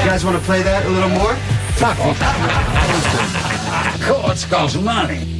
guys want to play that a little more? Cool, it's called money.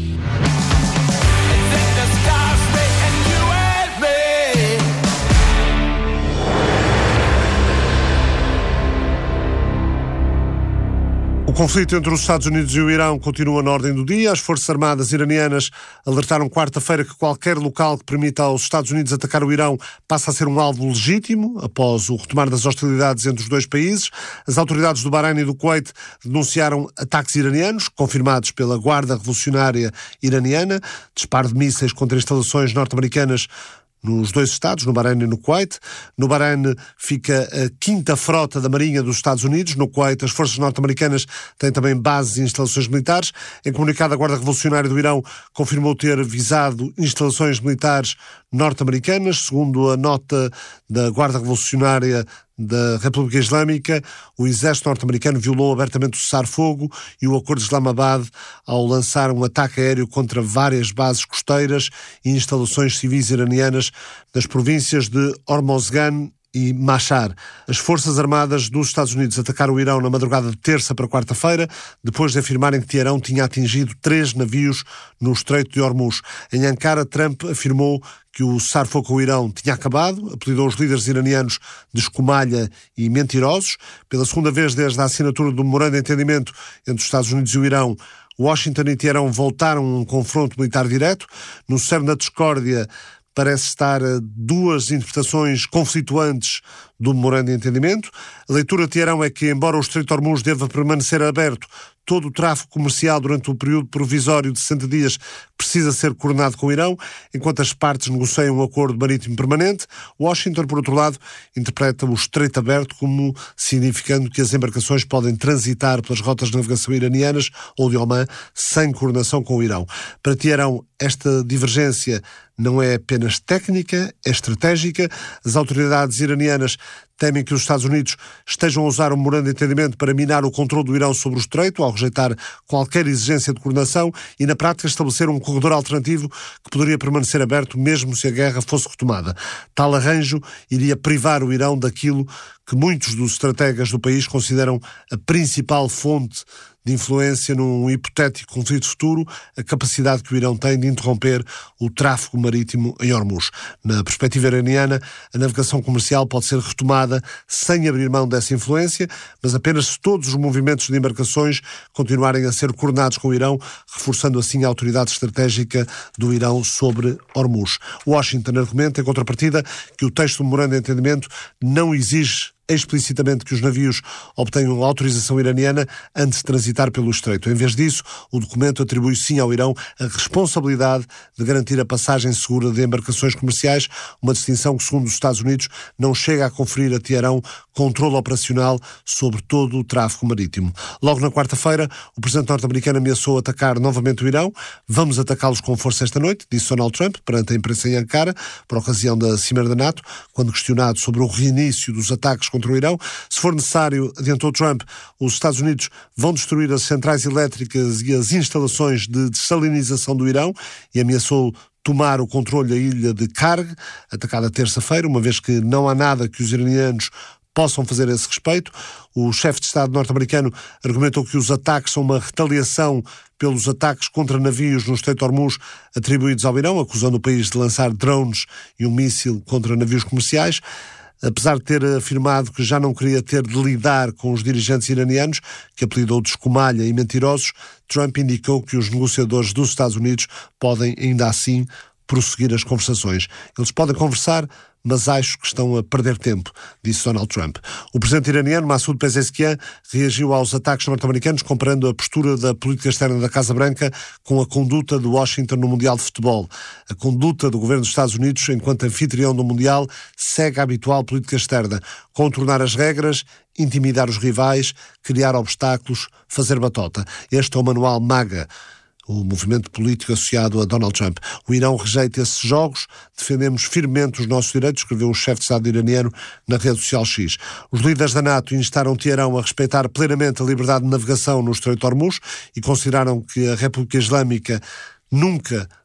O conflito entre os Estados Unidos e o Irão continua na ordem do dia. As Forças Armadas iranianas alertaram quarta-feira que qualquer local que permita aos Estados Unidos atacar o Irão passa a ser um alvo legítimo após o retomar das hostilidades entre os dois países. As autoridades do Bahrein e do Kuwait denunciaram ataques iranianos, confirmados pela Guarda Revolucionária Iraniana, disparo de mísseis contra instalações norte-americanas nos dois estados, no Bahrein e no Kuwait. No Bahrein fica a 5ª Frota da Marinha dos Estados Unidos. No Kuwait, as forças norte-americanas têm também bases e instalações militares. Em comunicado, a Guarda Revolucionária do Irão confirmou ter visado instalações militares norte-americanas. Segundo a nota da Guarda Revolucionária da República Islâmica, o exército norte-americano violou abertamente o cessar-fogo e o acordo de Islamabad ao lançar um ataque aéreo contra várias bases costeiras e instalações civis iranianas nas províncias de Hormozgan e Mashhad. As Forças Armadas dos Estados Unidos atacaram o Irão na madrugada de terça para quarta-feira, depois de afirmarem que Teherão tinha atingido 3 navios no Estreito de Hormuz. Em Ankara, Trump afirmou que o cessar-fogo com o Irão tinha acabado, apelidou os líderes iranianos de escumalha e mentirosos. Pela segunda vez desde a assinatura do memorando de entendimento entre os Estados Unidos e o Irão, Washington e Teherão voltaram a um confronto militar direto. No cerne da discórdia parece estar duas interpretações conflituantes do memorando de entendimento. A leitura de Teherão é que, embora o Estreito de Hormuz deva permanecer aberto, todo o tráfego comercial durante o período provisório de 60 dias precisa ser coordenado com o Irão, enquanto as partes negociam um acordo marítimo permanente. Washington, por outro lado, interpreta o Estreito aberto como significando que as embarcações podem transitar pelas rotas de navegação iranianas ou de Omã sem coordenação com o Irão. Para Teherão, esta divergência não é apenas técnica, é estratégica. As autoridades iranianas temem que os Estados Unidos estejam a usar o memorando de entendimento para minar o controle do Irão sobre o Estreito, ao rejeitar qualquer exigência de coordenação e, na prática, estabelecer um corredor alternativo que poderia permanecer aberto mesmo se a guerra fosse retomada. Tal arranjo iria privar o Irão daquilo que muitos dos estrategas do país consideram a principal fonte de influência num hipotético conflito futuro, a capacidade que o Irão tem de interromper o tráfego marítimo em Hormuz. Na perspectiva iraniana, a navegação comercial pode ser retomada sem abrir mão dessa influência, mas apenas se todos os movimentos de embarcações continuarem a ser coordenados com o Irão, reforçando assim a autoridade estratégica do Irão sobre Hormuz. Washington argumenta, em contrapartida, que o texto do memorando de entendimento não exige explicitamente que os navios obtenham autorização iraniana antes de transitar pelo Estreito. Em vez disso, o documento atribui sim ao Irão a responsabilidade de garantir a passagem segura de embarcações comerciais, uma distinção que, segundo os Estados Unidos, não chega a conferir a Teherão controle operacional sobre todo o tráfego marítimo. Logo na quarta-feira, o presidente norte-americano ameaçou atacar novamente o Irão. Vamos atacá-los com força esta noite, disse Donald Trump perante a imprensa em Ankara, por ocasião da Cimeira da NATO, quando questionado sobre o reinício dos ataques contra o Irão. Se for necessário, adiantou Trump, os Estados Unidos vão destruir as centrais elétricas e as instalações de dessalinização do Irão e ameaçou tomar o controle da ilha de Karg, atacada terça-feira, uma vez que não há nada que os iranianos possam fazer a esse respeito. O chefe de Estado norte-americano argumentou que os ataques são uma retaliação pelos ataques contra navios no Estreito de Hormuz atribuídos ao Irão, acusando o país de lançar drones e um míssil contra navios comerciais. Apesar de ter afirmado que já não queria ter de lidar com os dirigentes iranianos, que apelidou de escumalha e mentirosos, Trump indicou que os negociadores dos Estados Unidos podem ainda assim prosseguir as conversações. Eles podem conversar, mas acho que estão a perder tempo, disse Donald Trump. O presidente iraniano, Massoud Pezeshkian, reagiu aos ataques norte-americanos comparando a postura da política externa da Casa Branca com a conduta de Washington no Mundial de Futebol. A conduta do governo dos Estados Unidos, enquanto anfitrião do Mundial, segue a habitual política externa: contornar as regras, intimidar os rivais, criar obstáculos, fazer batota. Este é o manual MAGA, o movimento político associado a Donald Trump. O Irão rejeita esses jogos, defendemos firmemente os nossos direitos, escreveu o chefe de Estado iraniano na rede social X. Os líderes da NATO instaram Teherão a respeitar plenamente a liberdade de navegação no Estreito de Hormuz e consideraram que a República Islâmica nunca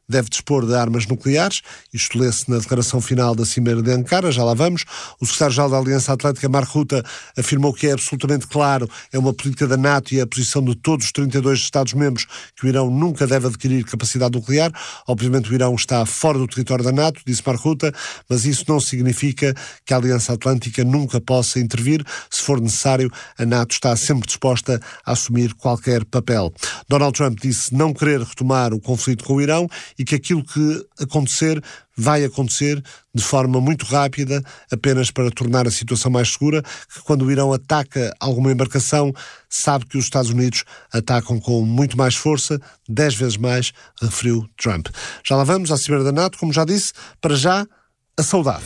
deve dispor de armas nucleares. Isto lê-se na declaração final da Cimeira de Ankara, já lá vamos. O secretário-geral da Aliança Atlântica, Mark Rutte, afirmou que é absolutamente claro, é uma política da NATO e é a posição de todos os 32 Estados-membros que o Irão nunca deve adquirir capacidade nuclear. Obviamente o Irão está fora do território da NATO, disse Mark Rutte, mas isso não significa que a Aliança Atlântica nunca possa intervir. Se for necessário, a NATO está sempre disposta a assumir qualquer papel. Donald Trump disse não querer retomar o conflito com o Irão e que aquilo que acontecer vai acontecer de forma muito rápida, apenas para tornar a situação mais segura, que quando o Irão ataca alguma embarcação, sabe que os Estados Unidos atacam com muito mais força, 10 vezes mais, referiu Trump. Já lá vamos à Cimeira da NATO, como já disse, para já, a saudade.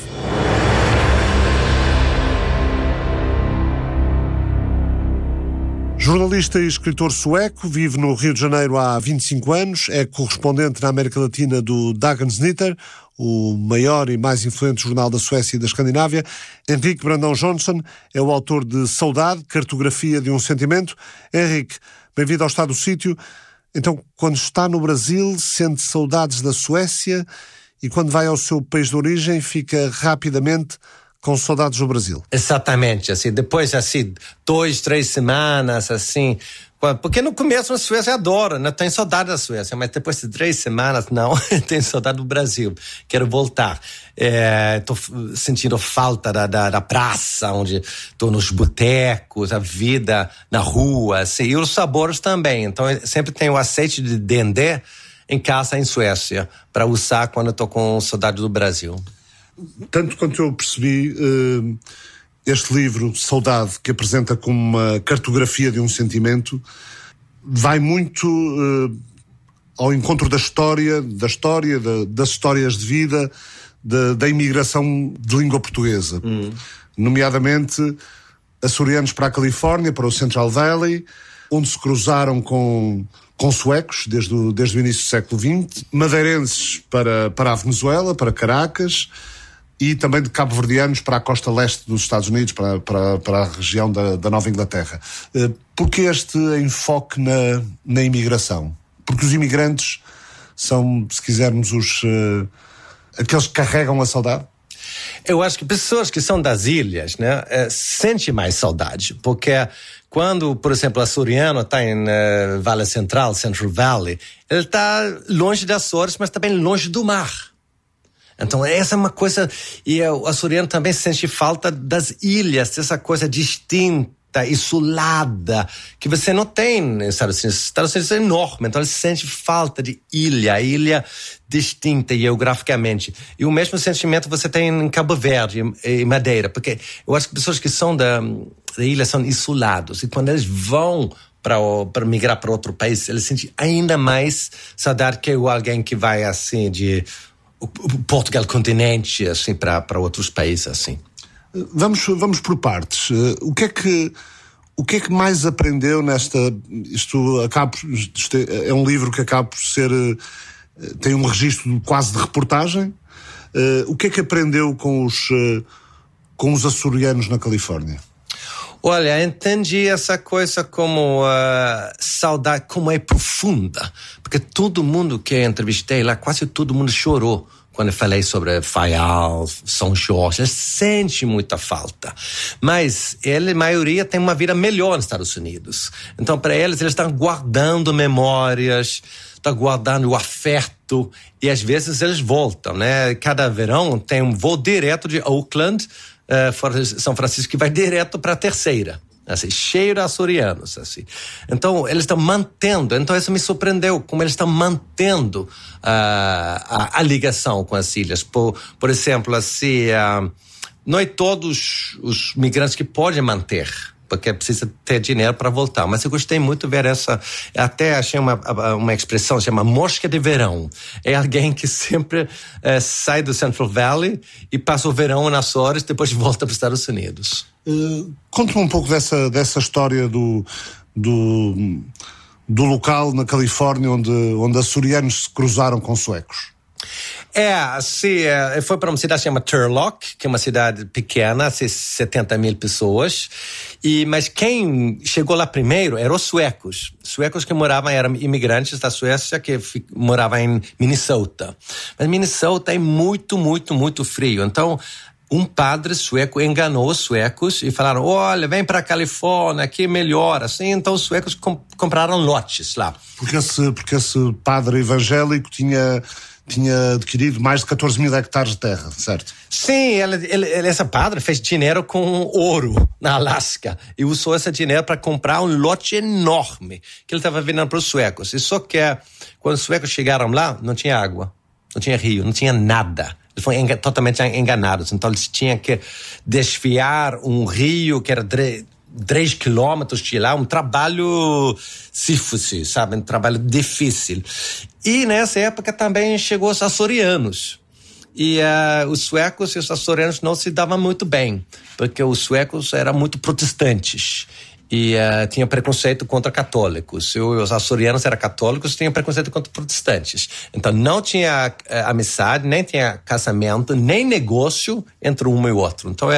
Jornalista e escritor sueco, vive no Rio de Janeiro há 25 anos, é correspondente na América Latina do Dagens Nyheter, o maior e mais influente jornal da Suécia e da Escandinávia. Henrique Brandão Johnson é o autor de Saudade, Cartografia de um Sentimento. Henrique, bem-vindo ao Estado do Sítio. Então, quando está no Brasil, sente saudades da Suécia e quando vai ao seu país de origem, fica rapidamente com saudades do Brasil. Exatamente, assim, depois, assim, 2, 3 semanas, assim, porque no começo a Suécia adora, né? Tem saudade da Suécia, mas depois de 3 semanas, não, tenho saudade do Brasil, quero voltar. Tô sentindo falta da praça, onde tô nos botecos, a vida na rua, assim, e os sabores também, então eu sempre tenho azeite de dendê em casa em Suécia, para usar quando eu tô com saudade do Brasil. Tanto quanto eu percebi, este livro, Saudade, que apresenta como uma cartografia de um sentimento, vai muito ao encontro das histórias de vida, da imigração de língua portuguesa. Nomeadamente, açorianos para a Califórnia, para o Central Valley, onde se cruzaram com suecos, desde o início do século XX, madeirenses para a Venezuela, para Caracas, e também de cabo-verdianos para a costa leste dos Estados Unidos, para a região da Nova Inglaterra. Porquê este enfoque na imigração? Porque os imigrantes são, se quisermos, aqueles que carregam a saudade? Eu acho que pessoas que são das ilhas, né, sentem mais saudade, porque quando, por exemplo, o açoriano está em Vale Central, Central Valley, ele está longe das Açores, mas também longe do mar. Então, essa é uma coisa, e o açoriano também sente falta das ilhas, dessa coisa distinta, isolada, que você não tem nos Estados Unidos. Os Estados Unidos é enorme, então ele sente falta de ilha distinta geograficamente. E o mesmo sentimento você tem em Cabo Verde e Madeira, porque eu acho que pessoas que são da ilha são isolados, e quando eles vão para migrar para outro país, eles sentem ainda mais saudade que alguém que vai assim de o Portugal continente, assim, para outros países, assim. Vamos por partes. O que é que mais aprendeu nesta... Isto é um livro que acaba por ser... tem um registro quase de reportagem. O que é que aprendeu com os açorianos na Califórnia? Olha, entendi essa coisa como saudade, como é profunda. Porque todo mundo que eu entrevistei lá, quase todo mundo chorou quando eu falei sobre Faial, São Jorge. Eles sentem muita falta. Mas a maioria tem uma vida melhor nos Estados Unidos. Então, para eles estão guardando memórias, estão guardando o afeto, e às vezes eles voltam, né? Cada verão tem um voo direto de Oakland, fora de São Francisco, que vai direto para a Terceira, assim, cheio de açorianos, assim. Então, eles estão mantendo, então isso me surpreendeu, como eles estão mantendo a ligação com as ilhas. Por exemplo, assim, não é todos os migrantes que podem manter, porque precisa ter dinheiro para voltar. Mas eu gostei muito de ver até achei uma expressão que chama mosca de verão. É alguém que sempre sai do Central Valley e passa o verão nas Açores, depois volta para os Estados Unidos. Conta-me um pouco dessa história do local na Califórnia onde açorianos se cruzaram com suecos. Foi para uma cidade chamada Turlock, que é uma cidade pequena, 70 mil pessoas, mas quem chegou lá primeiro eram os suecos. suecos que moravam, eram imigrantes da Suécia que moravam em Minnesota. Mas Minnesota é muito, muito, muito frio. Então, um padre sueco enganou os suecos e falaram, olha, vem para a Califórnia, aqui é melhor, assim. Então os suecos compraram lotes lá. Porque esse padre evangélico tinha adquirido mais de 14 mil hectares de terra, certo? Sim, esse padre fez dinheiro com ouro na Alasca e usou esse dinheiro para comprar um lote enorme que ele estava vendendo para os suecos. E só que quando os suecos chegaram lá, não tinha água, não tinha rio, não tinha nada. Eles foram totalmente enganados. Então eles tinham que desviar um rio que era 3 quilômetros de lá, um trabalho difícil, sabe? Um trabalho difícil. E nessa época também chegou os açorianos. E os suecos e os açorianos não se davam muito bem, porque os suecos eram muito protestantes. E tinha preconceito contra católicos. Os açorianos eram católicos, tinham preconceito contra protestantes. Então não tinha amizade, nem tinha casamento, nem negócio entre um e o outro. Então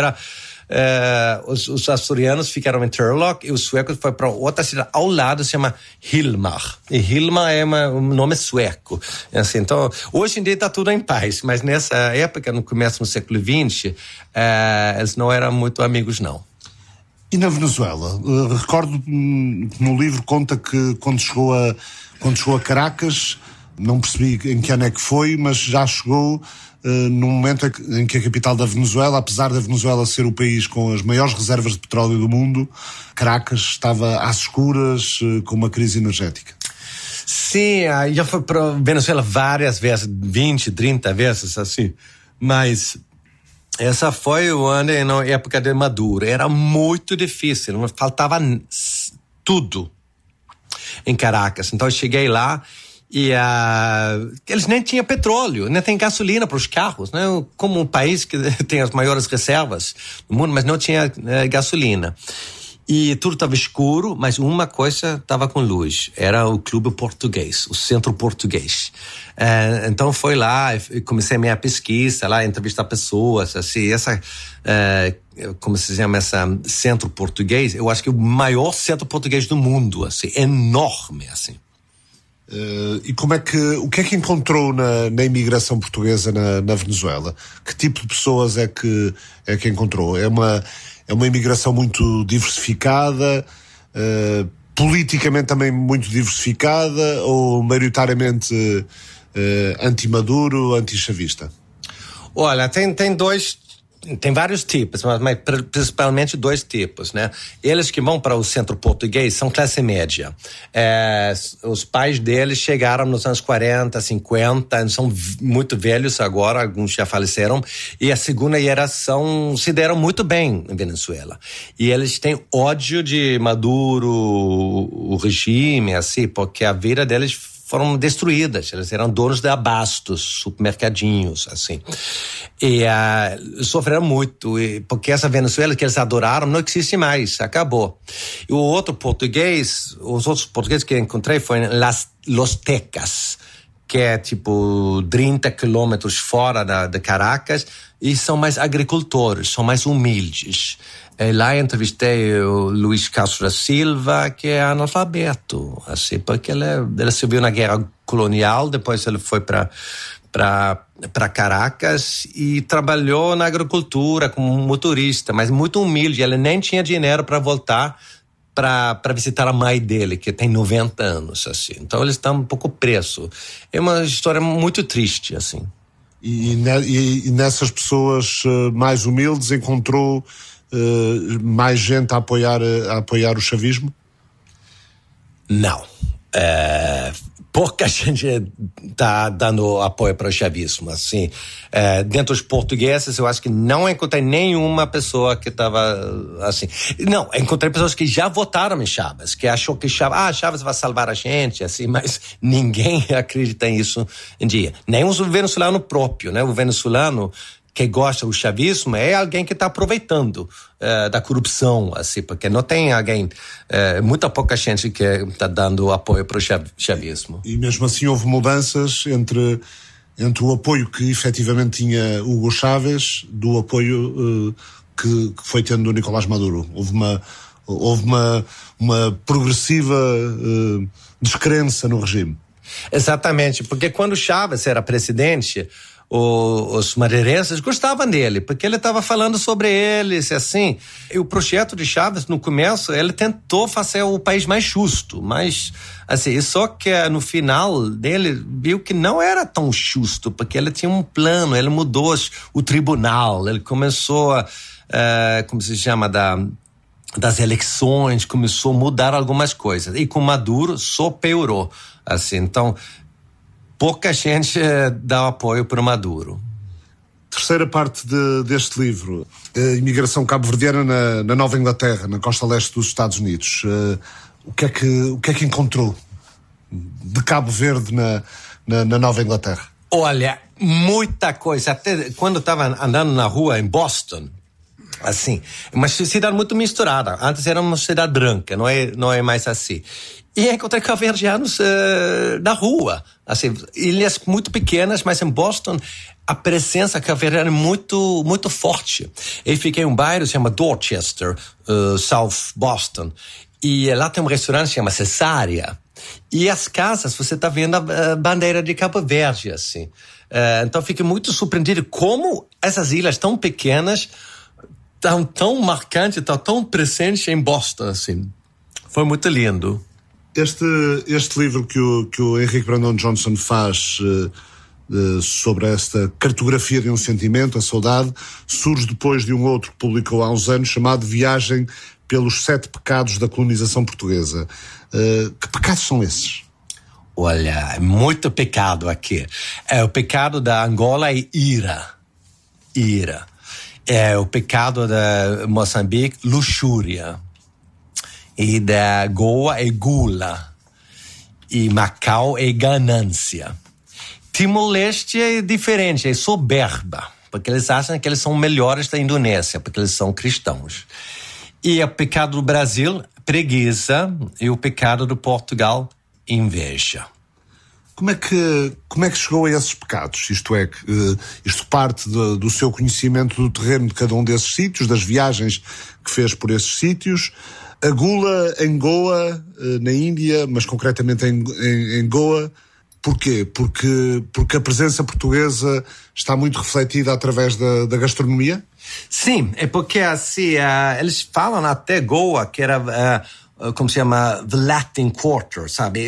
os açorianos ficaram em Turlock e os suecos foram para outra cidade ao lado, se chama Hilmar. E Hilmar é um nome sueco. Assim, então, hoje em dia está tudo em paz, mas nessa época, no começo do século XX, eles não eram muito amigos, não. E na Venezuela? Recordo que no livro conta que quando chegou a Caracas, não percebi em que ano é que foi, mas já chegou num momento em que a capital da Venezuela, apesar da Venezuela ser o país com as maiores reservas de petróleo do mundo, Caracas estava às escuras, com uma crise energética. Sim, já fui para Venezuela várias vezes, 20, 30 vezes, assim, mas essa foi o ano na época de Maduro. Era muito difícil, faltava tudo em Caracas. Então eu cheguei lá e eles nem tinham petróleo, nem tem gasolina para os carros, né? Como um país que tem as maiores reservas do mundo, mas não tinha gasolina. E tudo estava escuro, mas uma coisa estava com luz. Era o clube português, o centro português. Então foi lá e comecei a minha pesquisa lá, entrevistar pessoas, assim, como se chama essa centro português? Eu acho que é o maior centro português do mundo, assim, enorme, assim. E o que é que encontrou na imigração portuguesa na Venezuela? Que tipo de pessoas é que encontrou? É uma imigração muito diversificada, politicamente também muito diversificada, ou maioritariamente anti-Maduro, anti-chavista? Olha, tem vários tipos, mas principalmente 2 tipos, né? Eles que vão para o centro português são classe média. Os pais deles chegaram nos anos 40, 50, são muito velhos agora, alguns já faleceram, e a segunda geração se deram muito bem em Venezuela. E eles têm ódio de Maduro, o regime, assim, porque a vida deles foram destruídas, eles eram donos de abastos, supermercadinhos, assim. E sofreram muito, porque essa Venezuela que eles adoraram não existe mais, acabou. E os outros portugueses que eu encontrei foram Los Tecas, que é tipo 30 quilômetros fora de Caracas, e são mais agricultores, são mais humildes. Lá entrevistei o Luiz Castro da Silva, que é analfabeto, assim, porque ele serviu na guerra colonial, depois ele foi para Caracas e trabalhou na agricultura como motorista, mas muito humilde, ele nem tinha dinheiro para voltar para visitar a mãe dele, que tem 90 anos, assim. Então eles estão um pouco presos. É uma história muito triste, assim. E nessas pessoas mais humildes encontrou mais gente a apoiar o chavismo? Não. Pouca gente está dando apoio para o chavismo, assim. Dentro dos portugueses, eu acho que não encontrei nenhuma pessoa que estava assim. Não, encontrei pessoas que já votaram em Chávez, que achou que Chávez vai salvar a gente, assim, mas ninguém acredita nisso em dia. Nem o venezuelano próprio, né? O venezuelano que gosta do chavismo é alguém que está aproveitando da corrupção, assim, porque não tem alguém, muita pouca gente que está dando apoio para o chavismo. E mesmo assim houve mudanças entre o apoio que efetivamente tinha Hugo Chávez do apoio que foi tendo o Nicolás Maduro. Houve Houve uma progressiva descrença no regime. Exatamente, porque quando Chávez era presidente, os madeirenses gostavam dele, porque ele estava falando sobre eles, assim. E o projeto de Chávez, no começo, ele tentou fazer o país mais justo, mas, assim, só que no final dele, viu que não era tão justo, porque ele tinha um plano, ele mudou o tribunal, ele começou como se chama, das eleições, começou a mudar algumas coisas. E com Maduro só piorou, assim, então pouca gente dá apoio para o Maduro. Terceira parte deste livro, a imigração cabo-verdiana na Nova Inglaterra, na costa leste dos Estados Unidos. O que é que encontrou de Cabo Verde na Nova Inglaterra? Olha, muita coisa. Até quando eu estava andando na rua em Boston, assim, uma cidade muito misturada. Antes era uma cidade branca, não é mais assim. E encontrei cabo-verdianos na rua, assim, ilhas muito pequenas, mas em Boston a presença cabo-verdiana é muito, muito forte. Eu fiquei em um bairro que se chama Dorchester, South Boston, e lá tem um restaurante que se chama Cesária. E as casas, você está vendo a bandeira de Cabo Verde, assim. Então fiquei muito surpreendido como essas ilhas tão pequenas estão tão marcantes, estão tão presentes em Boston, assim. Foi muito lindo. Este livro que o Henrique Brandão Johnson faz sobre esta cartografia de um sentimento, a saudade, surge depois de um outro que publicou há uns anos, chamado Viagem pelos 7 Pecados da Colonização Portuguesa. Que pecados são esses? Olha, muito pecado aqui. O pecado da Angola é ira. O pecado da Moçambique, luxúria. E da Goa é gula. E Macau é ganância. Timor-Leste é diferente, é soberba. Porque eles acham que eles são melhores da Indonésia, porque eles são cristãos. E o pecado do Brasil, preguiça. E o pecado do Portugal, inveja. Como é que chegou a esses pecados? Isto é, isto parte do seu conhecimento do terreno de cada um desses sítios, das viagens que fez por esses sítios. A gula em Goa, na Índia, mas concretamente em Goa, porquê? Porque a presença portuguesa está muito refletida através da gastronomia? Sim, é porque assim, eles falam até Goa, que era, como se chama, the Latin Quarter, sabe?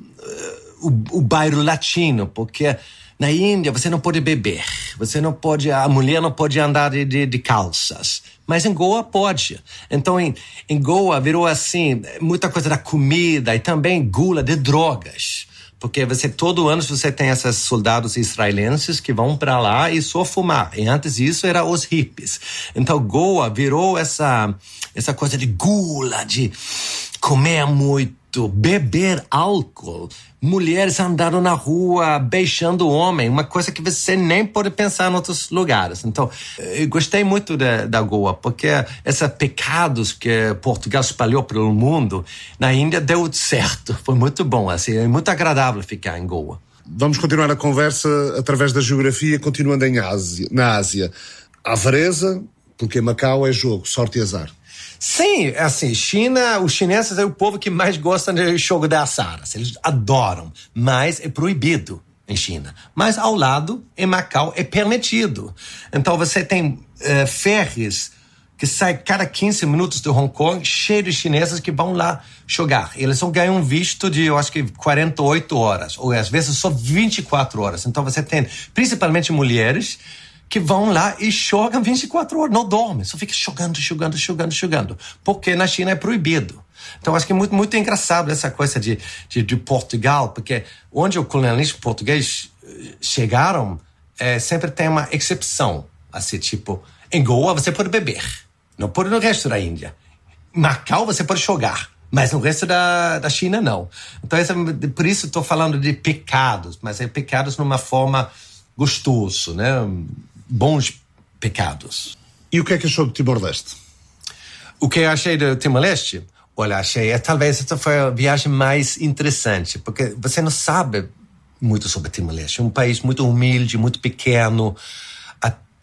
O bairro latino, porque na Índia você não pode beber, a mulher não pode andar de calças, mas em Goa pode. Então em Goa virou assim, muita coisa da comida e também gula de drogas, porque todo ano você tem esses soldados israelenses que vão para lá e só fumar, e antes disso era os hippies. Então Goa virou essa coisa de gula, de comer muito, beber álcool. Mulheres andaram na rua beijando o homem, uma coisa que você nem pode pensar em outros lugares. Então, eu gostei muito da Goa, porque esses pecados que Portugal espalhou pelo mundo, na Índia deu certo. Foi muito bom, assim, é muito agradável ficar em Goa. Vamos continuar a conversa através da geografia, continuando na Ásia. A avareza, porque Macau é jogo, sorte e azar. Sim, assim, China, os chineses é o povo que mais gosta de jogo de azar. Eles adoram, mas é proibido em China. Mas ao lado, em Macau, é permitido. Então você tem ferries que saem cada 15 minutos de Hong Kong, cheio de chineses que vão lá jogar. Eles só ganham um visto de, eu acho que 48 horas, ou às vezes só 24 horas. Então você tem, principalmente mulheres, que vão lá e jogam 24 horas, não dormem, só fica jogando. Porque na China é proibido. Então acho que é muito, muito engraçado essa coisa de Portugal, porque onde o colonialismo português chegaram, sempre tem uma exceção. Assim, tipo, em Goa você pode beber, não pode no resto da Índia. Em Macau você pode jogar, mas no resto da China não. Então por isso estou falando de pecados, mas é pecados numa forma gostoso, né? Bons pecados. E o que é que achou do Timor-Leste? O que eu achei do Timor-Leste? Olha, talvez essa foi a viagem mais interessante, porque você não sabe muito sobre Timor-Leste. É um país muito humilde, muito pequeno.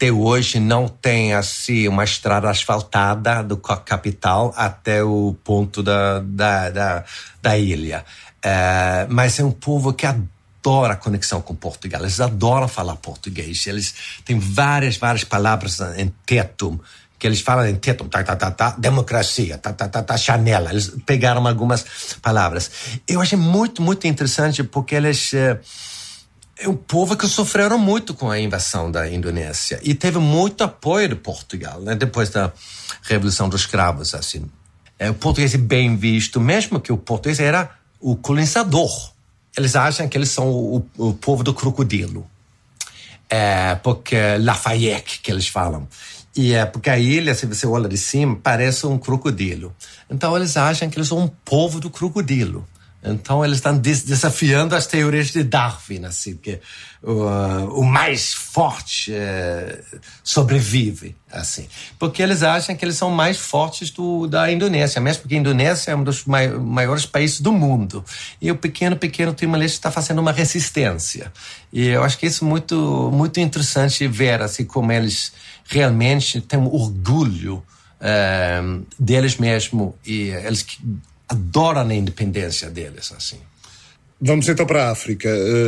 até hoje não tem assim uma estrada asfaltada do capital até o ponto da ilha. Mas é um povo que adora a conexão com Portugal. Eles adoram falar português. Eles têm várias palavras em tetum, que eles falam em tetum, democracia, chanela. Eles pegaram algumas palavras. Eu achei muito, muito interessante porque eles... É um povo que sofreram muito com a invasão da Indonésia e teve muito apoio de Portugal, né? Depois da Revolução dos Cravos, assim. O português é bem visto, mesmo que o português era o colonizador. Eles acham que eles são o povo do crocodilo. Porque Lafayette, que eles falam. E porque a ilha, se você olha de cima, parece um crocodilo. Então eles acham que eles são um povo do crocodilo. Então eles estão desafiando as teorias de Darwin, assim, que o mais forte sobrevive, assim. Porque eles acham que eles são mais fortes da Indonésia, mesmo porque a Indonésia é um dos maiores países do mundo. E o pequeno Timor-Leste está fazendo uma resistência. E eu acho que isso é muito, muito interessante ver, assim, como eles realmente têm um orgulho deles mesmos e eles adoram a independência deles, assim. Vamos então para a África.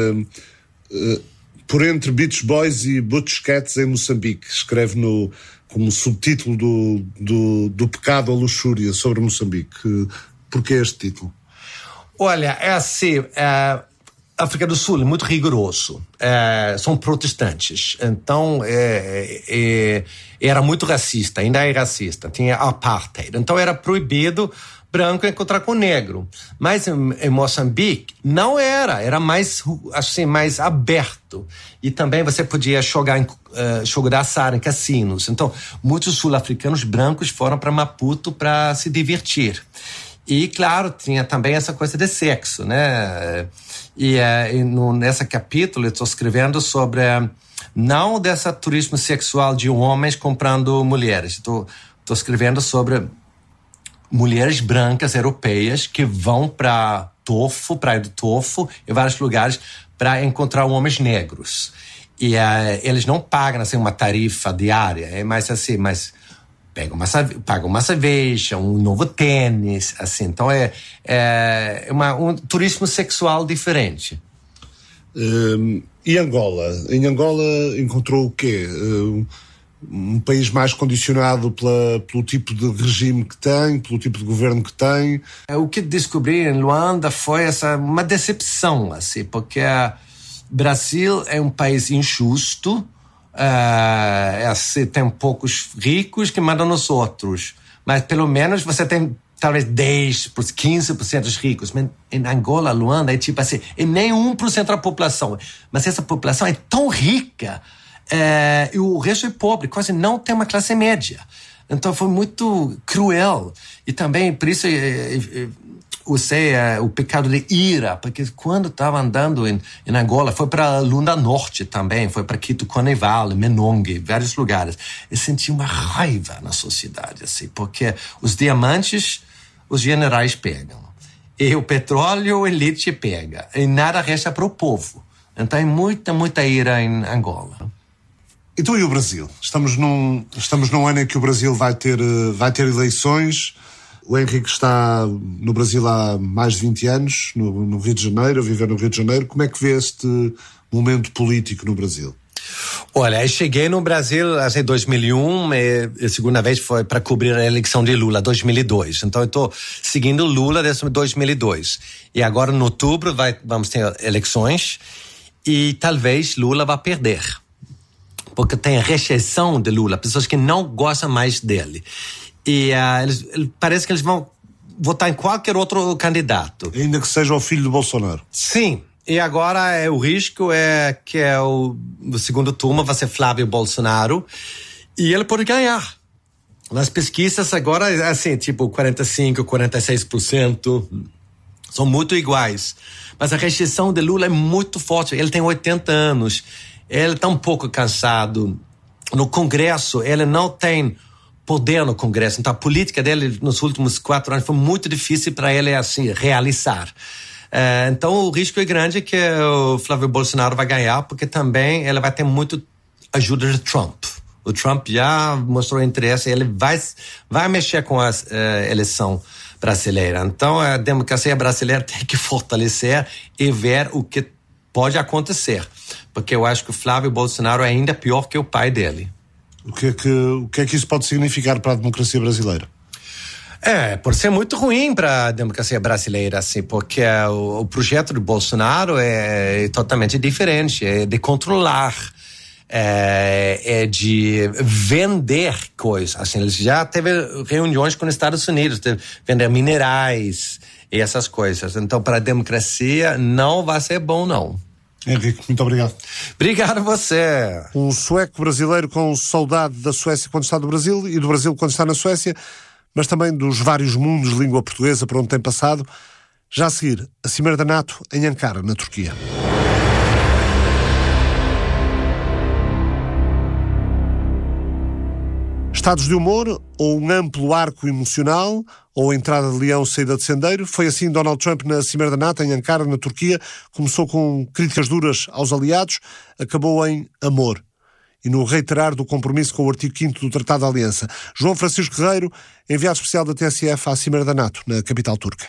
Por entre Beach Boys e Butch Cats em Moçambique, escreve como subtítulo do Pecado à Luxúria sobre Moçambique. Porquê este título? Olha, é assim, a África do Sul é muito rigoroso. São protestantes. Então, era muito racista, ainda é racista. Tinha apartheid. Então, era proibido branco encontrar com negro. Mas em Moçambique não era mais, assim, mais aberto. E também você podia jogar jogo da azar em cassinos. Então, muitos sul-africanos brancos foram para Maputo para se divertir. E, claro, tinha também essa coisa de sexo, né? Nesse capítulo eu estou escrevendo sobre não desse turismo sexual de homens comprando mulheres. Estou escrevendo sobre mulheres brancas europeias que vão para Praia do Tofo, em vários lugares, para encontrar homens negros. E eles não pagam assim, uma tarifa diária, é mais assim, mas pagam uma cerveja, um novo tênis, assim. Então um turismo sexual diferente. E Angola? Em Angola encontrou o quê? Um país mais condicionado pelo tipo de regime que tem, pelo tipo de governo que tem. O que descobri em Luanda foi uma decepção, assim, porque o Brasil é um país injusto, assim, tem poucos ricos que mandam nos outros, mas pelo menos você tem talvez 10%, 15% dos ricos. Mas em Angola, Luanda, é tipo assim, é nem 1% da população, mas essa população é tão rica, e o resto é pobre, quase não tem uma classe média. Então foi muito cruel. E também, por isso, usei o pecado de ira, porque quando estava andando em Angola, foi para Lunda Norte também, foi para Quito Coneval, Menongue, vários lugares. Eu senti uma raiva na sociedade, assim, porque os diamantes, os generais pegam. E o petróleo, a elite pega. E nada resta para o povo. Então é muita, muita ira em Angola. Então e o Brasil? Estamos num ano em que o Brasil vai ter eleições. O Henrique está no Brasil há mais de 20 anos, no Rio de Janeiro, a viver no Rio de Janeiro. Como é que vê este momento político no Brasil? Olha, eu cheguei no Brasil em 2001, a segunda vez foi para cobrir a eleição de Lula, 2002. Então eu estou seguindo Lula desde 2002. E agora, em outubro, vamos ter eleições e talvez Lula vá perder. Porque tem a rejeição de Lula, pessoas que não gostam mais dele. E parece que eles vão votar em qualquer outro candidato. Ainda que seja o filho do Bolsonaro. Sim. E agora o risco é que o segundo turno vai ser Flávio Bolsonaro e ele pode ganhar. Nas pesquisas agora, assim, tipo 45%, 46%, são muito iguais. Mas a rejeição de Lula é muito forte. Ele tem 80 anos. Ele está um pouco cansado. No Congresso, ele não tem poder no Congresso. Então, a política dele nos últimos 4 anos foi muito difícil para ele, assim, realizar. Então, o risco é grande que o Flávio Bolsonaro vai ganhar, porque também ele vai ter muito ajuda de Trump. O Trump já mostrou interesse, ele vai mexer com a eleição brasileira. Então, a democracia brasileira tem que fortalecer e ver o que pode acontecer. Porque eu acho que o Flávio Bolsonaro é ainda pior que o pai dele. O que é que isso pode significar para a democracia brasileira? Pode ser muito ruim para a democracia brasileira, assim, porque o projeto do Bolsonaro é totalmente diferente, é de controlar, é de vender coisas. Assim, ele já teve reuniões com os Estados Unidos, de vender minerais e essas coisas. Então, para a democracia, não vai ser bom, não. Henrique, muito obrigado. Obrigado a você. Um sueco brasileiro com saudade da Suécia quando está no Brasil e do Brasil quando está na Suécia, mas também dos vários mundos de língua portuguesa por onde tem passado. Já a seguir, a Cimeira da NATO em Ankara, na Turquia. Estados de humor, ou um amplo arco emocional, ou a entrada de leão, saída de sendeiro. Foi assim Donald Trump na Cimeira da NATO em Ankara, na Turquia. Começou com críticas duras aos aliados, acabou em amor e no reiterar do compromisso com o artigo 5º do Tratado de Aliança. João Francisco Guerreiro, enviado especial da TSF à Cimeira da NATO, na capital turca.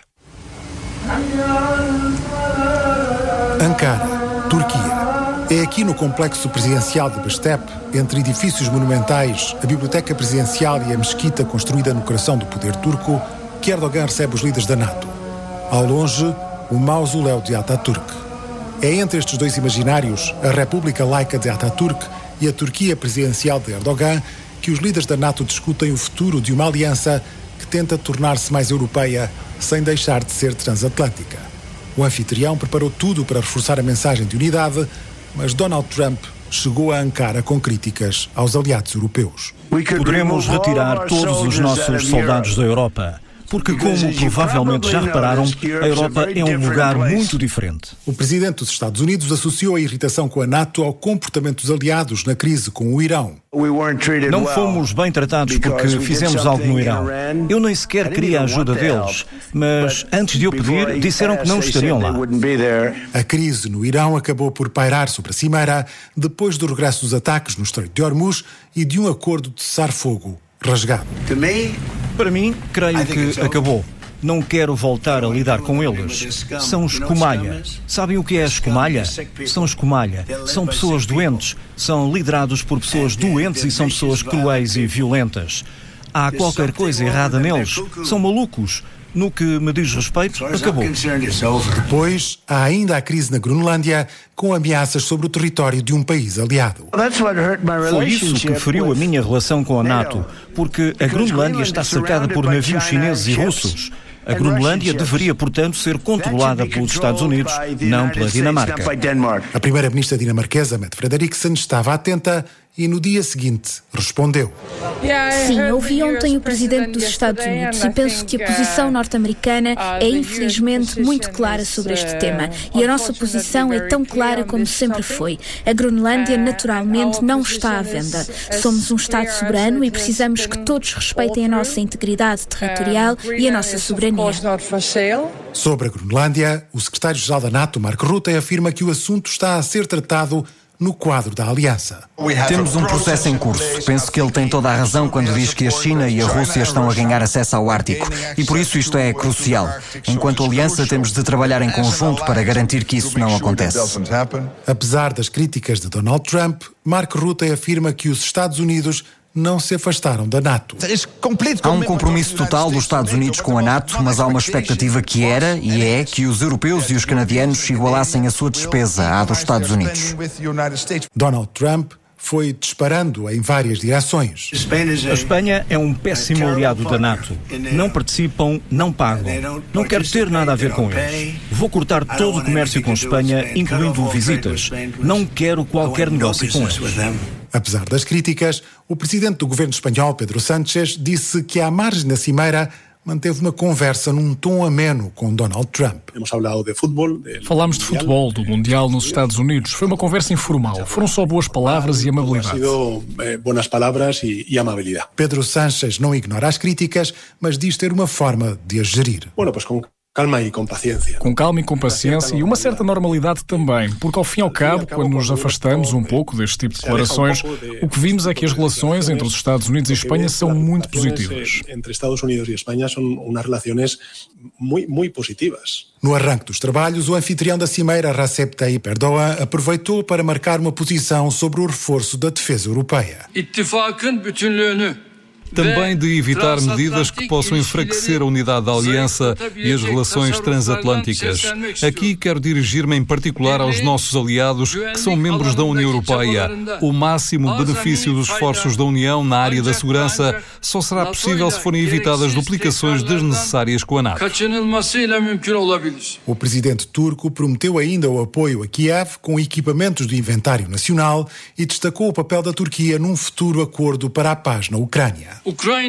Ankara, Turquia. É aqui no complexo presidencial de Bestep, entre edifícios monumentais, a biblioteca presidencial e a mesquita construída no coração do poder turco, que Erdogan recebe os líderes da NATO. Ao longe, o mausoléu de Ataturk. É entre estes dois imaginários, a República Laica de Ataturk e a Turquia presidencial de Erdogan, que os líderes da NATO discutem o futuro de uma aliança que tenta tornar-se mais europeia sem deixar de ser transatlântica. O anfitrião preparou tudo para reforçar a mensagem de unidade, mas Donald Trump chegou a Ankara com críticas aos aliados europeus. Poderemos retirar todos os nossos soldados da Europa, porque, como provavelmente já repararam, a Europa é um lugar muito diferente. O presidente dos Estados Unidos associou a irritação com a NATO ao comportamento dos aliados na crise com o Irão. Não fomos bem tratados porque fizemos algo no Irão. Eu nem sequer queria a ajuda deles, mas antes de eu pedir, disseram que não estariam lá. A crise no Irão acabou por pairar sobre a Cimeira depois do regresso dos ataques no Estreito de Hormuz e de um acordo de cessar-fogo rasgado. Para mim, creio que acabou. Não quero voltar a lidar com eles. São escumalha. Sabem o que é escumalha? São escumalha. São pessoas doentes. São liderados por pessoas doentes e são pessoas cruéis e violentas. Há qualquer coisa errada neles. São malucos. No que me diz respeito, acabou. Depois, há ainda a crise na Groenlândia, com ameaças sobre o território de um país aliado. Foi isso que feriu a minha relação com a NATO, porque a Groenlândia está cercada por navios chineses e russos. A Groenlândia deveria, portanto, ser controlada pelos Estados Unidos, não pela Dinamarca. A primeira-ministra dinamarquesa, Mette Frederiksen, estava atenta e no dia seguinte respondeu. Sim, eu ouvi ontem o presidente dos Estados Unidos e penso que a posição norte-americana é infelizmente muito clara sobre este tema. E a nossa posição é tão clara como sempre foi. A Groenlândia naturalmente não está à venda. Somos um Estado soberano e precisamos que todos respeitem a nossa integridade territorial e a nossa soberania. Sobre a Groenlândia, o secretário-geral da NATO, Mark Rutte, afirma que o assunto está a ser tratado no quadro da aliança. Temos um processo em curso. Penso que ele tem toda a razão quando diz que a China e a Rússia estão a ganhar acesso ao Ártico. E por isso isto é crucial. Enquanto aliança, temos de trabalhar em conjunto para garantir que isso não acontece. Apesar das críticas de Donald Trump, Mark Rutte afirma que os Estados Unidos não se afastaram da NATO. Há um compromisso total dos Estados Unidos com a NATO, mas há uma expectativa que era e é que os europeus e os canadianos igualassem a sua despesa à dos Estados Unidos. Donald Trump foi disparando em várias direções. A Espanha é um péssimo aliado da NATO. Não participam, não pagam. Não quero ter nada a ver com eles. Vou cortar todo o comércio com a Espanha, incluindo visitas. Não quero qualquer negócio com eles. Apesar das críticas, o presidente do governo espanhol, Pedro Sánchez, disse que à margem da Cimeira manteve uma conversa num tom ameno com Donald Trump. Falámos de futebol, do Mundial nos Estados Unidos. Foi uma conversa informal. Foram só boas palavras e amabilidade. Pedro Sánchez não ignora as críticas, mas diz ter uma forma de as gerir. Com calma e com paciência e uma certa normalidade também, porque ao fim e ao cabo, quando nos afastamos um pouco deste tipo de declarações, o que vimos é que as relações entre os Estados Unidos e Espanha são muito positivas. Entre Estados Unidos e Espanha são umas relações muito positivas. No arranque dos trabalhos, o anfitrião da cimeira, Recep Tayyip Erdogan, aproveitou para marcar uma posição sobre o reforço da defesa europeia. Também de evitar medidas que possam enfraquecer a unidade da aliança e as relações transatlânticas. Aqui quero dirigir-me em particular aos nossos aliados que são membros da União Europeia. O máximo benefício dos esforços da União na área da segurança só será possível se forem evitadas duplicações desnecessárias com a NATO. O presidente turco prometeu ainda o apoio a Kiev com equipamentos do inventário nacional e destacou o papel da Turquia num futuro acordo para a paz na Ucrânia.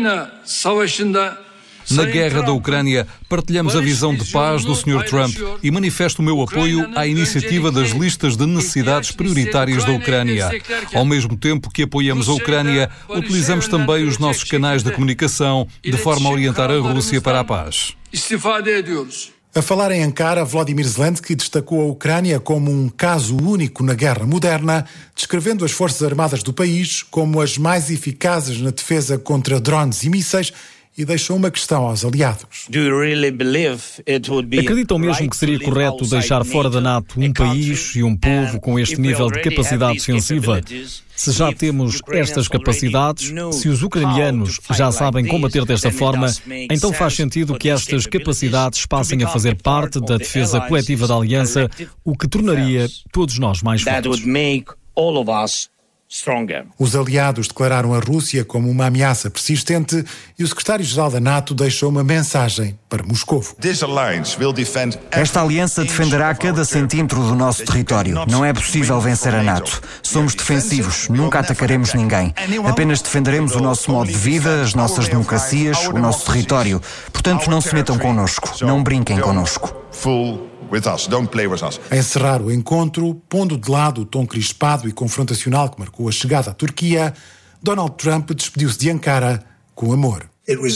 Na guerra da Ucrânia, partilhamos a visão de paz do Sr. Trump e manifesto o meu apoio à iniciativa das listas de necessidades prioritárias da Ucrânia. Ao mesmo tempo que apoiamos a Ucrânia, utilizamos também os nossos canais de comunicação de forma a orientar a Rússia para a paz. A falar em Ankara, Volodymyr Zelensky destacou a Ucrânia como um caso único na guerra moderna, descrevendo as forças armadas do país como as mais eficazes na defesa contra drones e mísseis e deixou uma questão aos aliados. Acreditam mesmo que seria correto deixar fora da NATO um país e um povo com este nível de capacidade defensiva? Se já temos estas capacidades, se os ucranianos já sabem combater desta forma, então faz sentido que estas capacidades passem a fazer parte da defesa coletiva da Aliança, o que tornaria todos nós mais fortes. Os aliados declararam a Rússia como uma ameaça persistente e o secretário-geral da NATO deixou uma mensagem para Moscovo. Esta aliança defenderá cada centímetro do nosso território. Não é possível vencer a NATO. Somos defensivos, nunca atacaremos ninguém. Apenas defenderemos o nosso modo de vida, as nossas democracias, o nosso território. Portanto, não se metam connosco, não brinquem connosco. A encerrar o encontro, pondo de lado o tom crispado e confrontacional que marcou a chegada à Turquia, Donald Trump despediu-se de Ankara com amor.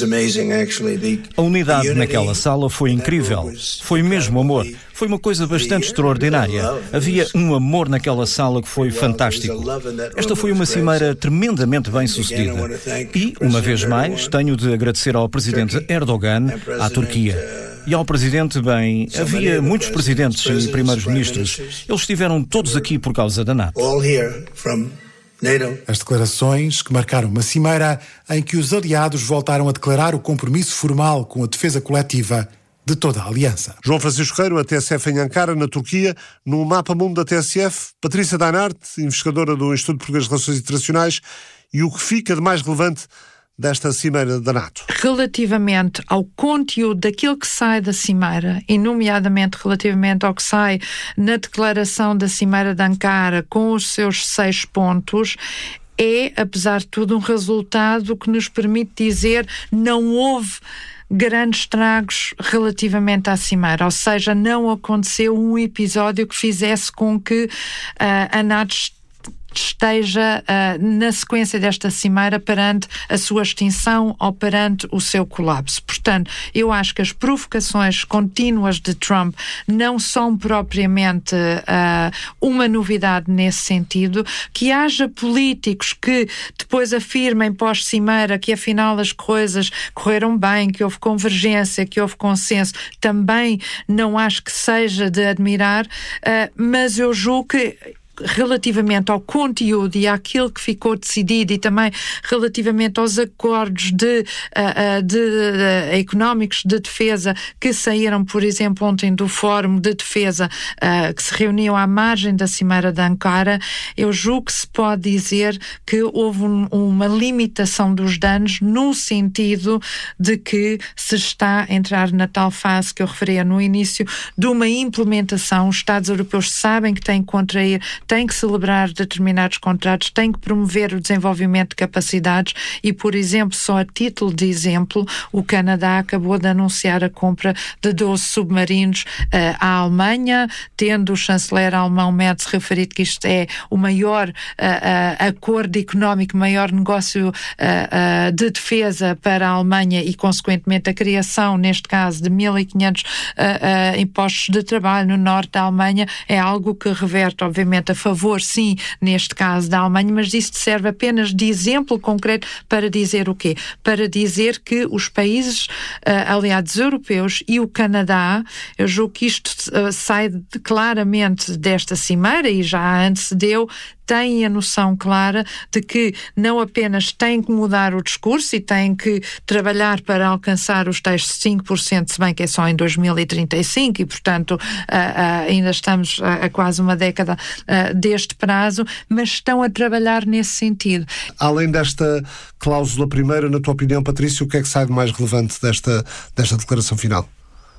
A unidade naquela sala foi incrível. Foi mesmo amor. Foi uma coisa bastante extraordinária. Havia um amor naquela sala que foi fantástico. Esta foi uma cimeira tremendamente bem sucedida. E, uma vez mais, tenho de agradecer ao presidente Erdogan, à Turquia. E ao presidente, bem, havia muitos presidentes e primeiros-ministros. Eles estiveram todos aqui por causa da NATO. As declarações que marcaram uma cimeira em que os aliados voltaram a declarar o compromisso formal com a defesa coletiva de toda a aliança. João Francisco Reiro, a TSF em Ankara, na Turquia. No Mapa Mundo da TSF, Patrícia Dainarte, investigadora do Instituto Português de Relações Internacionais, e o que fica de mais relevante desta cimeira da NATO. Relativamente ao conteúdo daquilo que sai da cimeira, e nomeadamente relativamente ao que sai na declaração da cimeira de Ankara com os seus 6 pontos, é, apesar de tudo, um resultado que nos permite dizer não houve grandes estragos relativamente à cimeira, ou seja, não aconteceu um episódio que fizesse com que a NATO esteja na sequência desta cimeira perante a sua extinção ou perante o seu colapso. Portanto, eu acho que as provocações contínuas de Trump não são propriamente uma novidade nesse sentido. Que haja políticos que depois afirmem pós-cimeira que afinal as coisas correram bem, que houve convergência, que houve consenso, também não acho que seja de admirar, mas eu julgo que relativamente ao conteúdo e àquilo que ficou decidido e também relativamente aos acordos económicos de defesa que saíram, por exemplo, ontem do Fórum de Defesa que se reuniu à margem da Cimeira de Ankara, eu julgo que se pode dizer que houve uma limitação dos danos no sentido de que se está a entrar na tal fase que eu referia no início de uma implementação. Os Estados europeus sabem que têm que contrair tem que celebrar determinados contratos, tem que promover o desenvolvimento de capacidades e, por exemplo, só a título de exemplo, o Canadá acabou de anunciar a compra de 12 submarinos à Alemanha, tendo o chanceler alemão Merz referido que isto é o maior acordo económico, maior negócio de defesa para a Alemanha e, consequentemente, a criação, neste caso, de 1.500 postos de trabalho no norte da Alemanha é algo que reverte, obviamente, a favor, sim, neste caso da Alemanha, mas isto serve apenas de exemplo concreto para dizer o quê? Para dizer que os países aliados europeus e o Canadá, eu julgo que isto sai claramente desta cimeira e já antecedeu, têm a noção clara de que não apenas têm que mudar o discurso e têm que trabalhar para alcançar os tais 5%, se bem que é só em 2035 e, portanto, ainda estamos a quase uma década deste prazo, mas estão a trabalhar nesse sentido. Além desta cláusula primeira, na tua opinião, Patrícia, o que é que sai de mais relevante desta declaração final?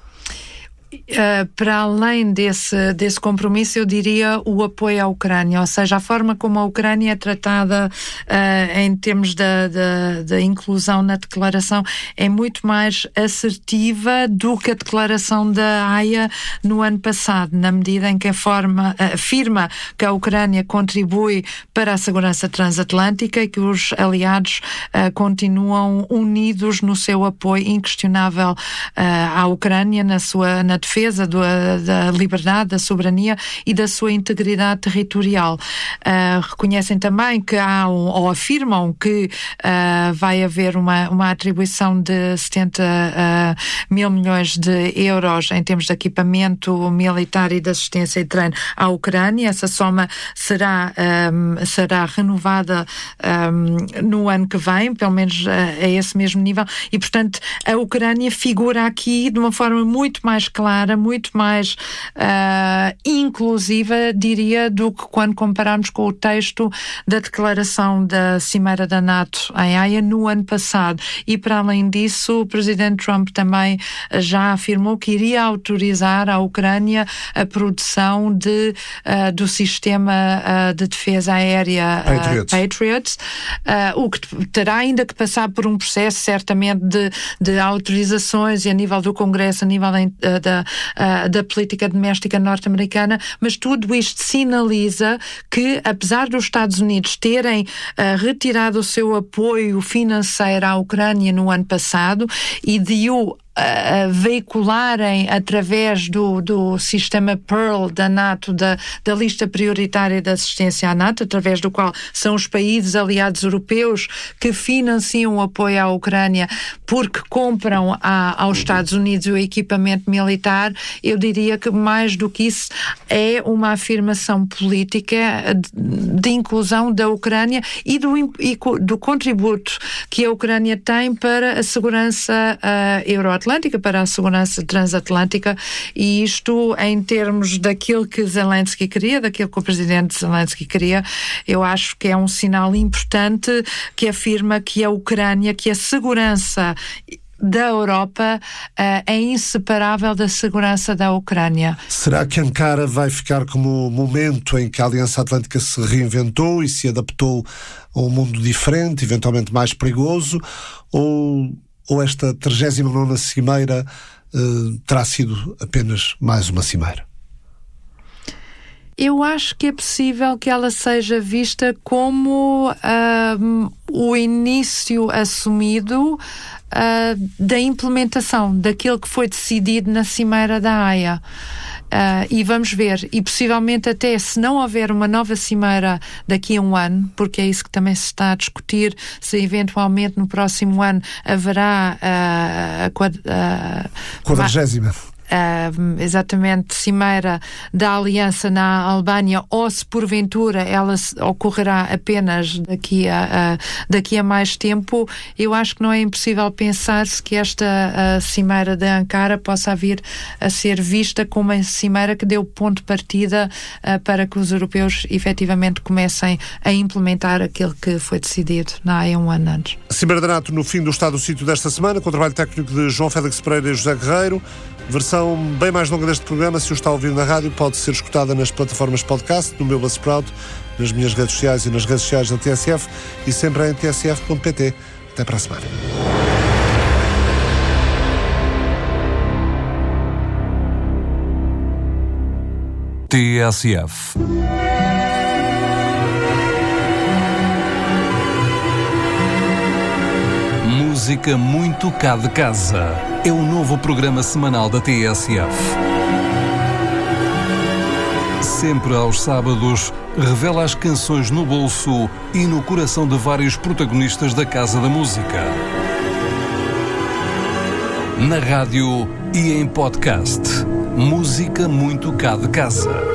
Para além desse compromisso, eu diria o apoio à Ucrânia, ou seja, a forma como a Ucrânia é tratada em termos da inclusão na declaração é muito mais assertiva do que a declaração da Haia no ano passado, na medida em que afirma que a Ucrânia contribui para a segurança transatlântica e que os aliados continuam unidos no seu apoio inquestionável à Ucrânia na defesa da liberdade, da soberania e da sua integridade territorial. Reconhecem também que ou afirmam que vai haver uma atribuição de 70 mil milhões de euros em termos de equipamento militar e de assistência e treino à Ucrânia. Essa soma será renovada no ano que vem, pelo menos a esse mesmo nível, e, portanto, a Ucrânia figura aqui de uma forma muito mais clara, muito mais inclusiva, diria, do que quando compararmos com o texto da declaração da Cimeira da NATO em Haia no ano passado. E, para além disso, o presidente Trump também já afirmou que iria autorizar à Ucrânia a produção do sistema de defesa aérea Patriot, o que terá ainda que passar por um processo, certamente, de autorizações e a nível do Congresso, a nível da política doméstica norte-americana, mas tudo isto sinaliza que, apesar dos Estados Unidos terem retirado o seu apoio financeiro à Ucrânia no ano passado e de o veicularem através do sistema Pearl da NATO, da lista prioritária de assistência à NATO, através do qual são os países aliados europeus que financiam o apoio à Ucrânia porque compram aos Estados Unidos o equipamento militar. Eu diria que mais do que isso é uma afirmação política de inclusão da Ucrânia e do contributo que a Ucrânia tem para a segurança euroatlântica, para a segurança transatlântica, e isto, em termos daquilo que Zelensky queria, daquilo que o presidente Zelensky queria, eu acho que é um sinal importante que afirma que a Ucrânia, que a segurança da Europa é inseparável da segurança da Ucrânia. Será que Ankara vai ficar como o momento em que a Aliança Atlântica se reinventou e se adaptou a um mundo diferente, eventualmente mais perigoso, ou esta 39ª cimeira terá sido apenas mais uma cimeira? Eu acho que é possível que ela seja vista como o início assumido da implementação daquilo que foi decidido na Cimeira da Haia. E vamos ver, e possivelmente até se não houver uma nova cimeira daqui a um ano, porque é isso que também se está a discutir, se eventualmente no próximo ano haverá a 40ª. Exatamente, cimeira da Aliança na Albânia, ou se porventura ela ocorrerá apenas daqui a mais tempo. Eu acho que não é impossível pensar-se que esta cimeira de Ankara possa vir a ser vista como uma cimeira que deu ponto de partida para que os europeus efetivamente comecem a implementar aquilo que foi decidido há um ano antes. A Cimeira da NATO no fim do estado do sítio desta semana, com o trabalho técnico de João Félix Pereira e José Guerreiro. Versão bem mais longa deste programa, se o está a ouvir na rádio, pode ser escutada nas plataformas podcast, no meu Buzzsprout, nas minhas redes sociais e nas redes sociais da TSF e sempre em tsf.pt. Até para a semana. TSF. Música muito cá de casa. É o novo programa semanal da TSF. Sempre aos sábados, revela as canções no bolso e no coração de vários protagonistas da Casa da Música. Na rádio e em podcast. Música muito cá de casa.